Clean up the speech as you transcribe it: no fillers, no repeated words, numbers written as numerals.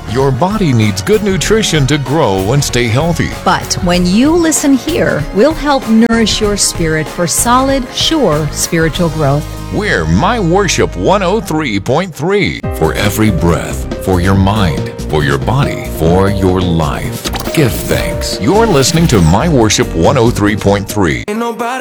Your body needs good nutrition to grow and stay healthy. But when you listen here, we'll help nourish your spirit for solid, sure spiritual growth. We're My Worship 103.3. For every breath, for your mind, for your body, for your life. Give thanks. You're listening to My Worship 103.3.